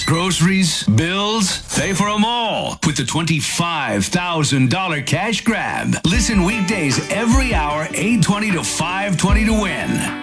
groceries, bills, pay for them all with the $25,000 cash grab. Listen weekdays every hour, 8:20 to 5:20 to win.